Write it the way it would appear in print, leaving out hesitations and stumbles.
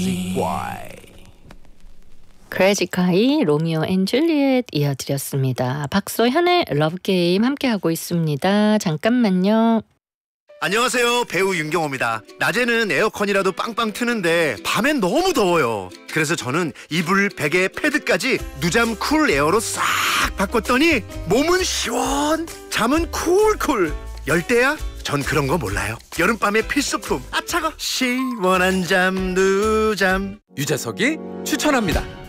크레지카이 로미오 앤 줄리엣 이어드렸습니다. 박소현의 러브게임 함께하고 있습니다. 잠깐만요. 안녕하세요, 배우 윤경호입니다. 낮에는 에어컨이라도 빵빵 트는데 밤엔 너무 더워요. 그래서 저는 이불, 베개, 패드까지 누잠 쿨 에어로 싹 바꿨더니 몸은 시원, 잠은 쿨쿨. 열대야? 전 그런 거 몰라요. 여름밤의 필수품. 아 차가. 시원한 잠 누잠. 유재석이 추천합니다.